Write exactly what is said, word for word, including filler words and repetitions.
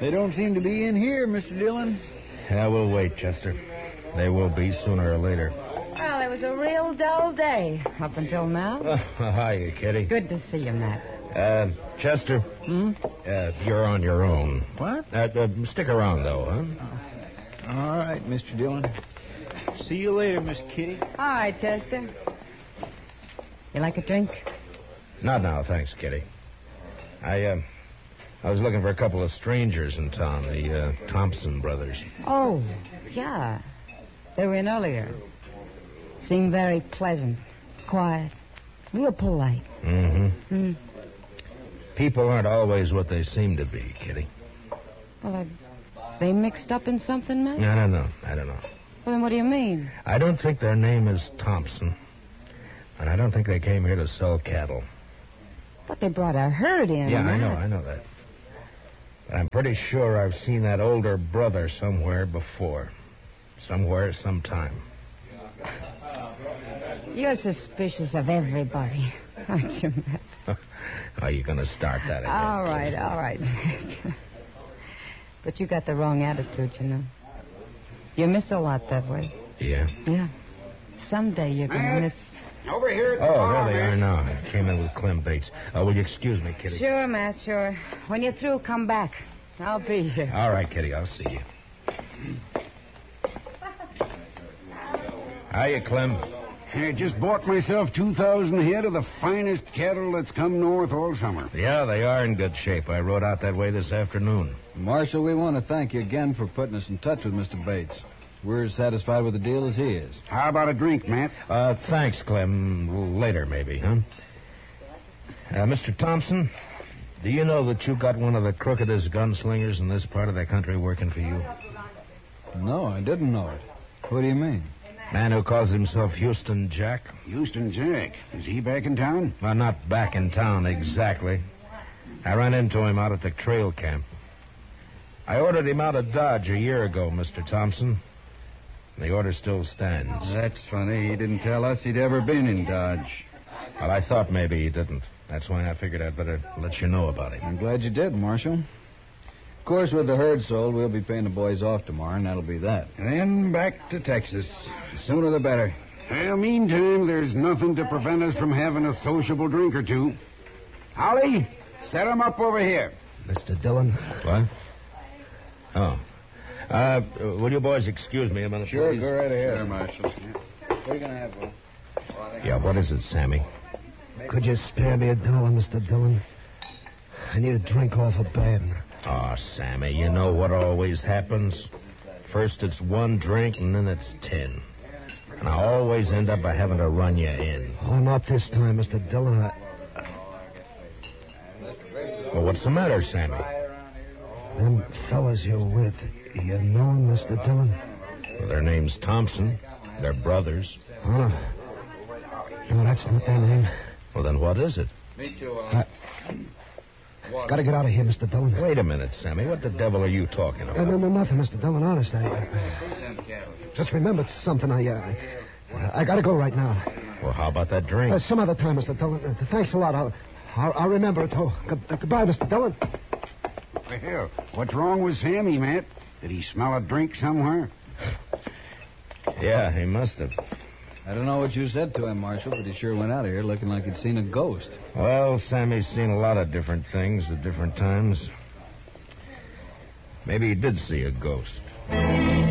They don't seem to be in here, Mister Dillon. Yeah, we'll wait, Chester. They will be sooner or later. Well, it was a real dull day up until now. Oh, hiya, Kitty. Good to see you, Matt. Uh, Chester. Hmm? Uh, you're on your own. What? Uh, uh, stick around, though, huh? All right, Mister Dillon. See you later, Miss Kitty. All right, Chester. You like a drink? Not now, thanks, Kitty. I, uh, I was looking for a couple of strangers in town, the uh, Thompson brothers. Oh, yeah. They were in earlier. Seemed very pleasant, quiet, real polite. Mm-hmm. Mm. People aren't always what they seem to be, Kitty. Well, are they mixed up in something, Matt? I don't know. I don't know. Well, then what do you mean? I don't think their name is Thompson. And I don't think they came here to sell cattle. But they brought a herd in. Yeah, I Matt. know, I know that. But I'm pretty sure I've seen that older brother somewhere before. Somewhere, sometime. You're suspicious of everybody, aren't you, Matt? Are you going to start that again? All right, all right. But you got the wrong attitude, you know. You miss a lot that way. Yeah? Yeah. Someday you're going to miss... Over here at the Oh, bar, there they man. are now. I came in with Clem Bates. Uh, will you excuse me, Kitty? Sure, Matt, sure. When you're through, come back. I'll be here. All right, Kitty, I'll see you. Hiya, Clem. I just bought myself two thousand head of the finest cattle that's come north all summer. Yeah, they are in good shape. I rode out that way this afternoon. Marshal, we want to thank you again for putting us in touch with Mister Bates. We're as satisfied with the deal as he is. How about a drink, Matt? Uh, thanks, Clem. Later, maybe, huh? Uh, Mister Thompson, do you know that you got one of the crookedest gunslingers in this part of the country working for you? No, I didn't know it. What do you mean? Man who calls himself Houston Jack. Houston Jack. Is he back in town? Well, not back in town exactly. I ran into him out at the trail camp. I ordered him out of Dodge a year ago, Mister Thompson. The order still stands. That's funny. He didn't tell us he'd ever been in Dodge. Well, I thought maybe he didn't. That's why I figured I'd better let you know about him. I'm glad you did, Marshal. Of course, with the herd sold, we'll be paying the boys off tomorrow, and that'll be that. And then back to Texas. Sooner the better. Well, meantime, there's nothing to prevent us from having a sociable drink or two. Holly, set 'em up over here. Mister Dillon? What? Oh. Uh, will you boys excuse me a minute, Sure, please? go right ahead. Sure, Marshal. What are you going to have, Will? Yeah, what is it, Sammy? Could you spare me a dollar, Mister Dillon? I need a drink awful bad. Oh, Sammy, you know what always happens? First it's one drink, and then it's ten. And I always end up by having to run you in. Oh, not this time, Mister Dillon. I... Well, what's the matter, Sammy? Them fellas you're with, you know 'em, Mister Dillon? Well, their name's Thompson. They're brothers. Oh. No, that's not their name. Well, then what is it? I... Gotta get out of here, Mister Dillon. Wait a minute, Sammy. What the devil are you talking No, about? no, no, nothing, Mister Dillon. Honest, I... Uh, just remembered something. I, uh, I, I gotta go right now. Well, how about that drink? Uh, some other time, Mister Dillon. Uh, thanks a lot. I'll, I'll, I'll remember it. Oh, good, uh, goodbye, Mister Dillon. Well, what's wrong with Sammy, Matt? Did he smell a drink somewhere? Yeah, he must have. I don't know what you said to him, Marshal, but he sure went out of here looking like he'd seen a ghost. Well, Sammy's seen a lot of different things at different times. Maybe he did see a ghost.